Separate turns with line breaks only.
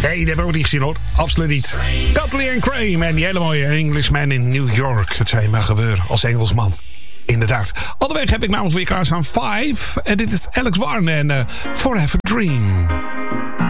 Nee, dat heb ik ook niet gezien hoor. Absoluut niet. Cutley and Crane en die hele mooie Englishman in New York. Het zou je maar gebeuren als Engelsman. Inderdaad. Onderweg heb ik namelijk weer klaarstaan 5. En dit is Alex Warren en Forever Dream.